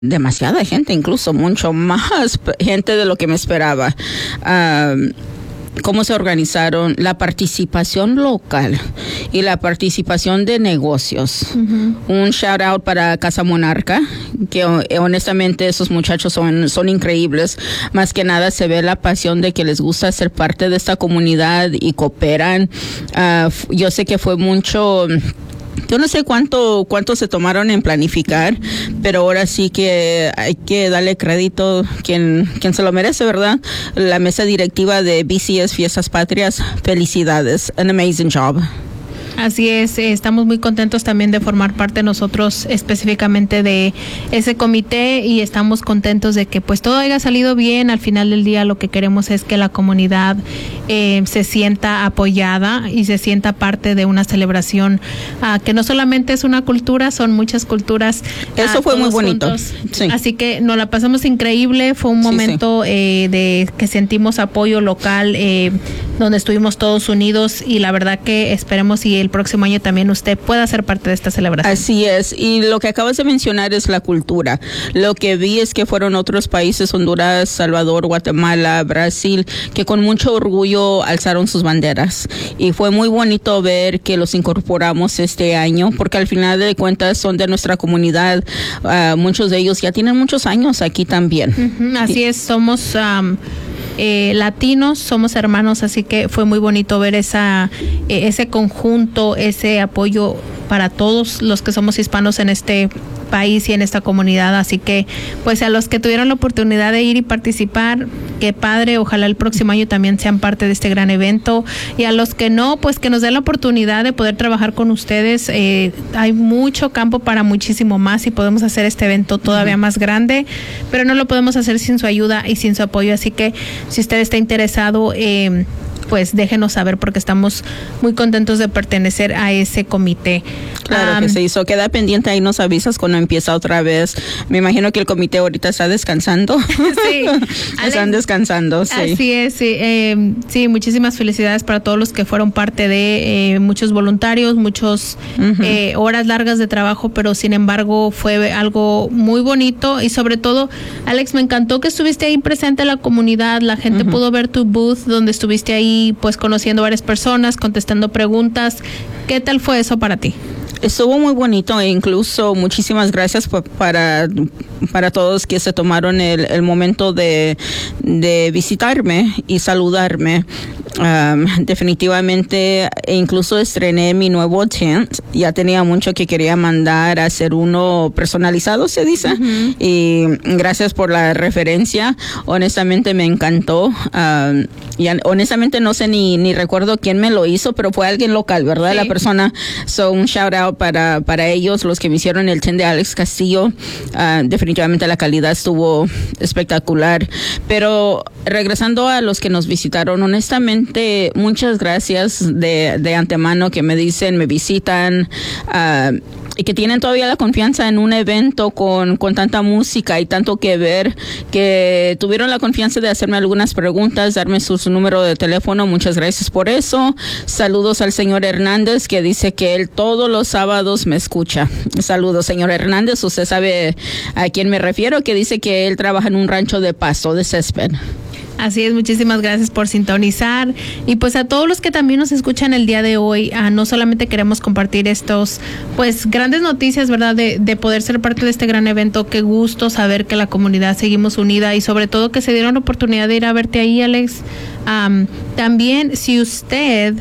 demasiada gente, incluso mucho más gente de lo que me esperaba. Cómo se organizaron, la participación local y la participación de negocios. Un shout out para Casa Monarca, que honestamente esos muchachos son increíbles. Más que nada se ve la pasión de que les gusta ser parte de esta comunidad y cooperan. Yo sé que fue mucho. Yo no sé cuánto se tomaron en planificar, pero ahora sí que hay que darle crédito quien se lo merece, ¿verdad? La mesa directiva de BCS Fiestas Patrias, felicidades, an amazing job. Así es, estamos muy contentos también de formar parte nosotros específicamente de ese comité y estamos contentos de que pues todo haya salido bien. Al final del día lo que queremos es que la comunidad se sienta apoyada y se sienta parte de una celebración que no solamente es una cultura, son muchas culturas. Eso fue muy bonito. Sí. Así que nos la pasamos increíble, fue un momento de que sentimos apoyo local, donde estuvimos todos unidos y la verdad que esperemos y el próximo año también usted pueda ser parte de esta celebración. Así es, y lo que acabas de mencionar es la cultura. Lo que vi es que fueron otros países, Honduras, Salvador, Guatemala, Brasil, que con mucho orgullo alzaron sus banderas. Y fue muy bonito ver que los incorporamos este año, porque al final de cuentas son de nuestra comunidad. Muchos de ellos ya tienen muchos años aquí también. Así es, somos latinos, somos hermanos, así que fue muy bonito ver ese conjunto, ese apoyo para todos los que somos hispanos en este país y en esta comunidad. Así que pues a los que tuvieron la oportunidad de ir y participar, qué padre, ojalá el próximo año también sean parte de este gran evento, y a los que no, pues que nos den la oportunidad de poder trabajar con ustedes. Hay mucho campo para muchísimo más y podemos hacer este evento todavía más grande, pero no lo podemos hacer sin su ayuda y sin su apoyo. Así que si usted está interesado, pues déjenos saber, porque estamos muy contentos de pertenecer a ese comité. Claro que se hizo. Queda pendiente, ahí nos avisas cuando empieza otra vez. Me imagino que el comité ahorita está descansando. Sí. Están descansando, sí. Así es, sí. Sí, muchísimas felicidades para todos los que fueron parte de muchos voluntarios, muchos horas largas de trabajo, pero sin embargo fue algo muy bonito. Y sobre todo, Alex, me encantó que estuviste ahí presente en la comunidad. La gente pudo ver tu booth donde estuviste ahí, pues conociendo varias personas, contestando preguntas. ¿Qué tal fue eso para ti? Estuvo muy bonito, e incluso muchísimas gracias para todos que se tomaron el momento de visitarme y saludarme. Definitivamente, incluso estrené mi nuevo tent. Ya tenía mucho que quería mandar a hacer uno personalizado, se dice. Y gracias por la referencia. Honestamente me encantó. Y honestamente no sé ni recuerdo quién me lo hizo, pero fue alguien local, ¿verdad? Sí. La persona. So, un shout out para ellos, los que me hicieron el tent de Alex Castillo. Definitivamente la calidad estuvo espectacular. Pero regresando a los que nos visitaron, honestamente, muchas gracias de antemano que me dicen, me visitan, y que tienen todavía la confianza en un evento con tanta música y tanto que ver, que tuvieron la confianza de hacerme algunas preguntas, darme su número de teléfono. Muchas gracias por eso. Saludos al señor Hernández, que dice que él todos los sábados me escucha. Saludos, señor Hernández. Usted sabe a quién me refiero, que dice que él trabaja en un rancho de pasto, de césped. Así es, muchísimas gracias por sintonizar. Y pues a todos los que también nos escuchan el día de hoy, no solamente queremos compartir estos, pues, grandes noticias, ¿verdad? De poder ser parte de este gran evento. Qué gusto saber que la comunidad seguimos unida y sobre todo que se dieron la oportunidad de ir a verte ahí, Alex. También, si usted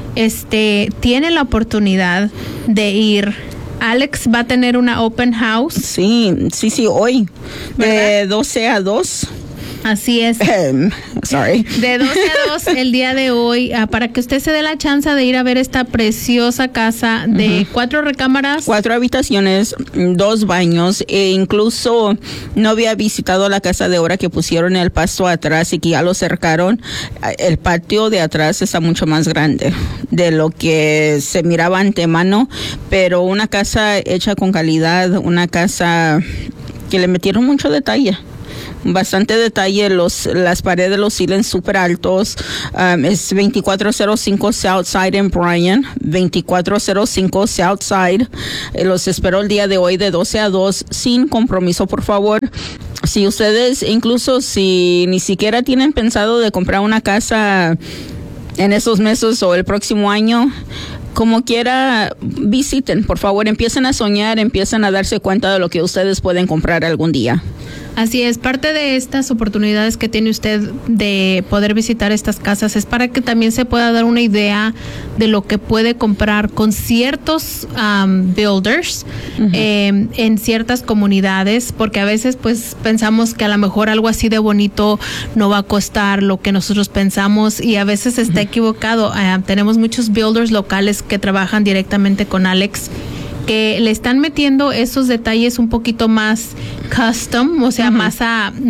tiene la oportunidad de ir, Alex va a tener una open house. Sí, hoy, ¿verdad? De 12 a 2. Así es. Sorry. De 12 a 2 el día de hoy, para que usted se dé la chance de ir a ver esta preciosa casa de 4 recámaras. 4 habitaciones, 2 baños, e incluso no había visitado la casa de ahora que pusieron el pasto atrás y que ya lo cercaron. El patio de atrás está mucho más grande de lo que se miraba antemano, pero una casa hecha con calidad, una casa que le metieron mucho detalle. bastante detalle, las paredes los ceiling súper altos. Es 2405 Southside en Bryan, 2405 Southside. Los espero el día de hoy de 12 a 2 sin compromiso, por favor. Si ustedes, incluso si ni siquiera tienen pensado de comprar una casa en esos meses o el próximo año, como quiera, visiten, por favor, empiecen a soñar, empiecen a darse cuenta de lo que ustedes pueden comprar algún día. Así es, parte de estas oportunidades que tiene usted de poder visitar estas casas es para que también se pueda dar una idea de lo que puede comprar con ciertos builders en ciertas comunidades, porque a veces pues pensamos que a lo mejor algo así de bonito no va a costar lo que nosotros pensamos y a veces está equivocado. Tenemos muchos builders locales que trabajan directamente con Alex, que le están metiendo esos detalles un poquito más custom, o sea, más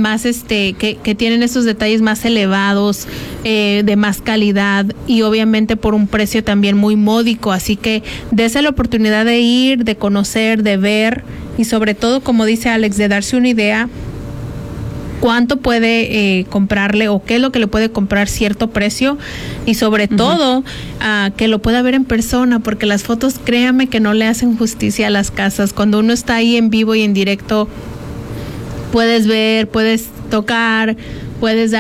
que tienen esos detalles más elevados, de más calidad y obviamente por un precio también muy módico, así que dése la oportunidad de ir, de conocer, de ver y sobre todo, como dice Alex, de darse una idea cuánto puede comprarle o qué es lo que le puede comprar cierto precio y sobre todo que lo pueda ver en persona, porque las fotos, créame que no le hacen justicia a las casas. Cuando uno está ahí en vivo y en directo, puedes ver, puedes tocar, puedes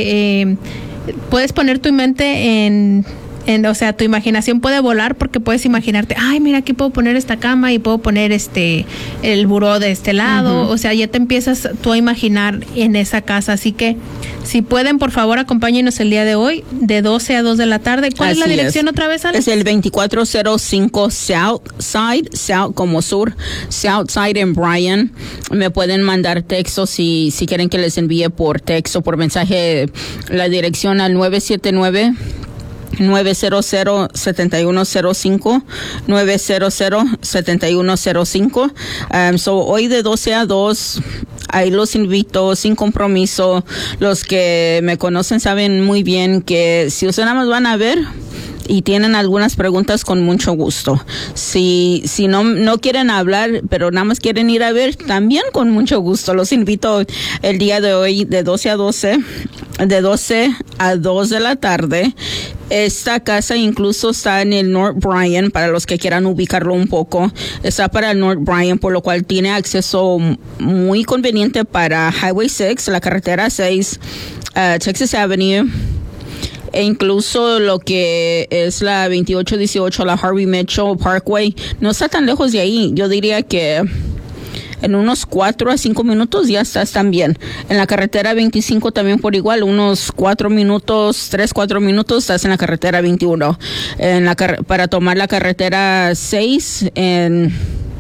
puedes poner tu mente o sea, tu imaginación puede volar porque puedes imaginarte, ay, mira, aquí puedo poner esta cama y puedo poner el buró de este lado. O sea, ya te empiezas tú a imaginar en esa casa. Así que, si pueden, por favor, acompáñenos el día de hoy, de 12 a 2 de la tarde. ¿Cuál es la dirección otra vez, Alex? Es el 2405 Southside, South como sur, Southside en Bryan. Me pueden mandar texto si quieren que les envíe por texto, por mensaje, la dirección al 900-7105, 900-7105. Hoy de 12 a 2, ahí los invito sin compromiso. Los que me conocen saben muy bien que si ustedes nada más van a ver y tienen algunas preguntas, con mucho gusto. Si no quieren hablar, pero nada más quieren ir a ver, también con mucho gusto. Los invito el día de hoy de 12 a 2 de la tarde. Esta casa incluso está en el North Bryan, para los que quieran ubicarlo un poco. Está para el North Bryan, por lo cual tiene acceso muy conveniente para Highway 6, la carretera 6, Texas Avenue, e incluso lo que es la 2818, la Harvey Mitchell Parkway. No está tan lejos de ahí. Yo diría que en unos 4 a 5 minutos ya estás también. En la carretera 25 también por igual, unos 4 minutos estás en la carretera 21. Para tomar la carretera 6 en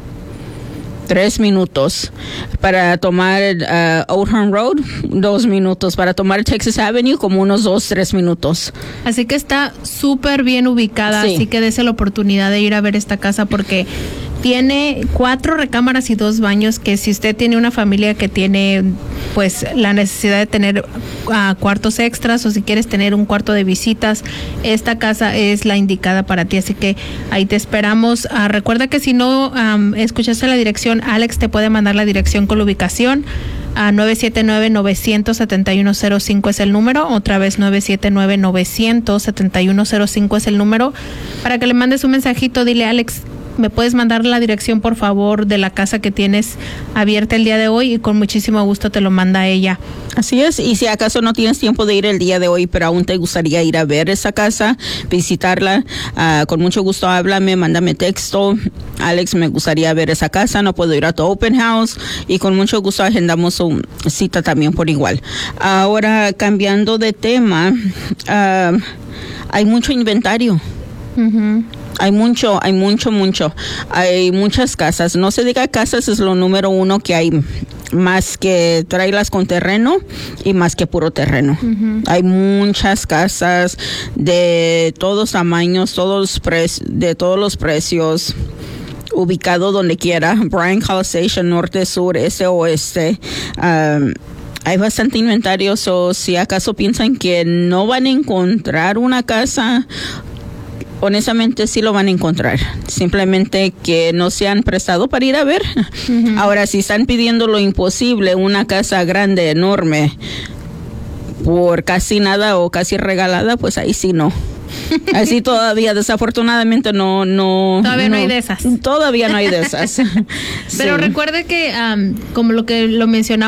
3 minutos. Para tomar Oldham Road, 2 minutos. Para tomar Texas Avenue, como unos 2-3 minutos. Así que está súper bien ubicada, sí. Así que dése la oportunidad de ir a ver esta casa porque tiene 4 recámaras y 2 baños, que si usted tiene una familia que tiene pues la necesidad de tener cuartos extras, o si quieres tener un cuarto de visitas, esta casa es la indicada para ti, así que ahí te esperamos. Recuerda que si no escuchaste la dirección, Alex te puede mandar la dirección con la ubicación a 979-900-7105 es el número, otra vez 979-900-7105 es el número, para que le mandes un mensajito. Dile, Alex, ¿me puedes mandar la dirección, por favor, de la casa que tienes abierta el día de hoy? Y con muchísimo gusto te lo manda ella. Así es, y si acaso no tienes tiempo de ir el día de hoy, pero aún te gustaría ir a ver esa casa, visitarla, con mucho gusto háblame, mándame texto. Alex, me gustaría ver esa casa, no puedo ir a tu open house, y con mucho gusto agendamos una cita también por igual. Ahora, cambiando de tema, hay mucho inventario. Hay mucho. Hay muchas casas. No se diga casas, es lo número 1 que hay, más que traerlas con terreno y más que puro terreno. Hay muchas casas de todos tamaños, de todos los precios, ubicado donde quiera, Bryan, College Station, norte, sur, este, oeste. Hay bastante inventario, si acaso piensan que no van a encontrar una casa, honestamente sí lo van a encontrar. Simplemente que no se han prestado para ir a ver. Ahora, si están pidiendo lo imposible, una casa grande, enorme, por casi nada o casi regalada, pues ahí sí no. Así todavía, desafortunadamente, no. Todavía no hay de esas. Todavía no hay de esas. Pero Sí. recuerde que, como lo mencionaba,